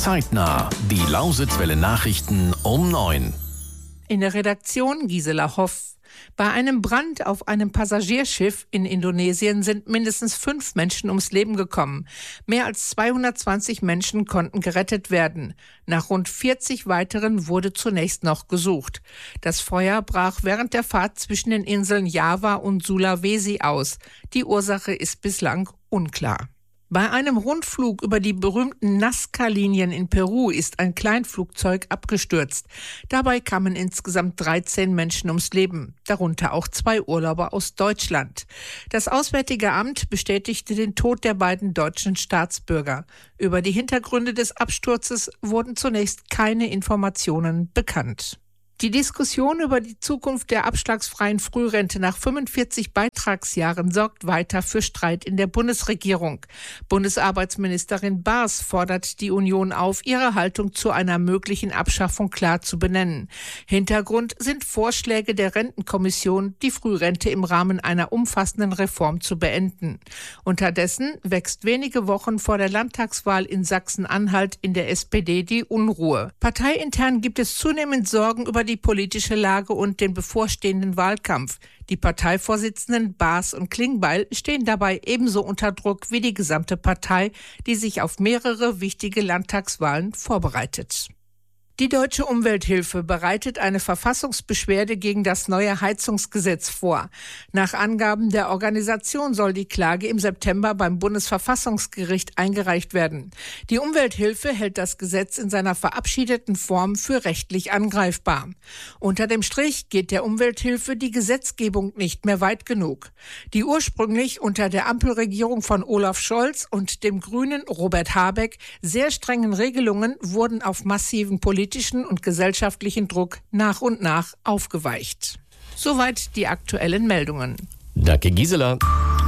Zeitnah. Die Lausitzwelle Nachrichten um 9. In der Redaktion Gisela Hoff. Bei einem Brand auf einem Passagierschiff in Indonesien sind mindestens 5 Menschen ums Leben gekommen. Mehr als 220 Menschen konnten gerettet werden. Nach rund 40 weiteren wurde zunächst noch gesucht. Das Feuer brach während der Fahrt zwischen den Inseln Java und Sulawesi aus. Die Ursache ist bislang unklar. Bei einem Rundflug über die berühmten Nazca-Linien in Peru ist ein Kleinflugzeug abgestürzt. Dabei kamen insgesamt 13 Menschen ums Leben, darunter auch 2 Urlauber aus Deutschland. Das Auswärtige Amt bestätigte den Tod der beiden deutschen Staatsbürger. Über die Hintergründe des Absturzes wurden zunächst keine Informationen bekannt. Die Diskussion über die Zukunft der abschlagsfreien Frührente nach 45 Beitragsjahren sorgt weiter für Streit in der Bundesregierung. Bundesarbeitsministerin Baas fordert die Union auf, ihre Haltung zu einer möglichen Abschaffung klar zu benennen. Hintergrund sind Vorschläge der Rentenkommission, die Frührente im Rahmen einer umfassenden Reform zu beenden. Unterdessen wächst wenige Wochen vor der Landtagswahl in Sachsen-Anhalt in der SPD die Unruhe. Parteiintern gibt es zunehmend Sorgen über die politische Lage und den bevorstehenden Wahlkampf. Die Parteivorsitzenden Baas und Klingbeil stehen dabei ebenso unter Druck wie die gesamte Partei, die sich auf mehrere wichtige Landtagswahlen vorbereitet. Die Deutsche Umwelthilfe bereitet eine Verfassungsbeschwerde gegen das neue Heizungsgesetz vor. Nach Angaben der Organisation soll die Klage im September beim Bundesverfassungsgericht eingereicht werden. Die Umwelthilfe hält das Gesetz in seiner verabschiedeten Form für rechtlich angreifbar. Unter dem Strich geht der Umwelthilfe die Gesetzgebung nicht mehr weit genug. Die ursprünglich unter der Ampelregierung von Olaf Scholz und dem Grünen Robert Habeck sehr strengen Regelungen wurden auf massiven politischen und gesellschaftlichen Druck nach und nach aufgeweicht. Soweit die aktuellen Meldungen. Danke, Gisela.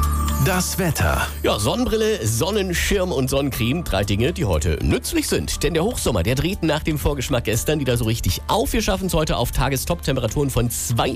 Das Wetter. Ja, Sonnenbrille, Sonnenschirm und Sonnencreme, 3 Dinge, die heute nützlich sind. Denn der Hochsommer, der dreht nach dem Vorgeschmack gestern wieder so richtig auf. Wir schaffen es heute auf Tagestop-Temperaturen von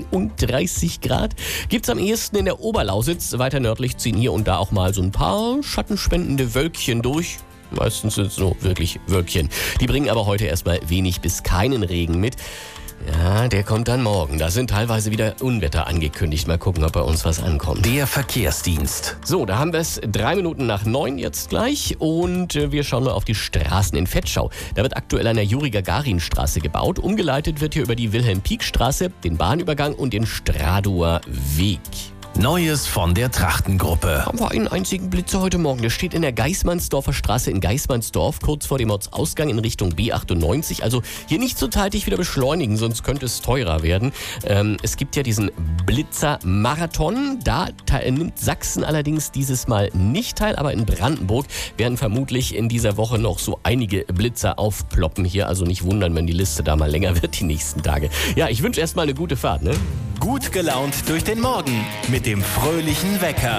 32 Grad. Gibt's am ehesten in der Oberlausitz. Weiter nördlich ziehen hier und da auch mal so ein paar schattenspendende Wölkchen durch. Meistens sind es so wirklich Wölkchen. Die bringen aber heute erstmal wenig bis keinen Regen mit. Ja, der kommt dann morgen. Da sind teilweise wieder Unwetter angekündigt. Mal gucken, ob bei uns was ankommt. Der Verkehrsdienst. So, da haben wir es 3 Minuten nach 9 jetzt gleich. Und wir schauen mal auf die Straßen in Vetschau. Da wird aktuell an der Juri-Gagarin-Straße gebaut. Umgeleitet wird hier über die Wilhelm-Pieck-Straße, den Bahnübergang und den Stradower Weg. Neues von der Trachtengruppe. Haben wir einen einzigen Blitzer heute Morgen. Der steht in der Geismannsdorfer Straße in Geismannsdorf, kurz vor dem Ortsausgang in Richtung B98. Also hier nicht so zeitig wieder beschleunigen, sonst könnte es teurer werden. Es gibt ja diesen Blitzer-Marathon. Da nimmt Sachsen allerdings dieses Mal nicht teil, aber in Brandenburg werden vermutlich in dieser Woche noch so einige Blitzer aufploppen hier. Also nicht wundern, wenn die Liste da mal länger wird die nächsten Tage. Ja, ich wünsche erstmal eine gute Fahrt, ne? Gut gelaunt durch den Morgen mit dem fröhlichen Wecker.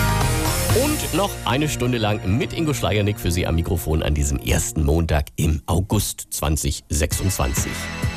Und noch eine Stunde lang mit Ingo Schleiernick für Sie am Mikrofon an diesem ersten Montag im August 2026.